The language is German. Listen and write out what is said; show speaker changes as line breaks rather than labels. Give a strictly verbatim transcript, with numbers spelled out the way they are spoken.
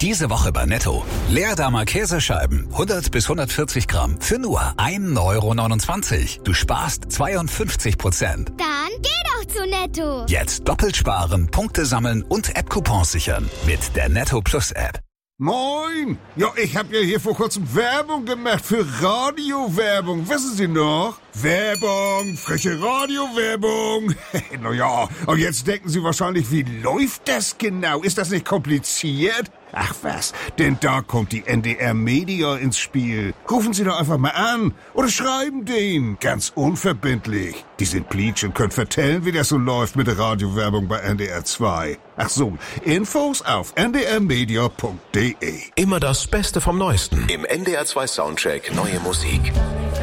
Diese Woche bei Netto. Leerdammer Käsescheiben, hundert bis hundertvierzig Gramm, für nur ein Euro neunundzwanzig. Du sparst zweiundfünfzig Prozent.
Dann geh doch zu Netto.
Jetzt doppelt sparen, Punkte sammeln und App-Coupons sichern. Mit der Netto Plus App.
Moin! Ja, ich habe ja hier vor kurzem Werbung gemacht für Radiowerbung. Wissen Sie noch? Werbung, frische Radiowerbung. Naja, und jetzt denken Sie wahrscheinlich, wie läuft das genau? Ist das nicht kompliziert? Ach was, denn da kommt die N D R Media ins Spiel. Rufen Sie doch einfach mal an oder schreiben denen. Ganz unverbindlich. Die sind Pleatsch und können vertellen, wie das so läuft mit der Radiowerbung bei N D R zwei. Ach so, Infos auf n d r media punkt d e.
Immer das Beste vom Neuesten. Im N D R zwei Soundcheck neue Musik.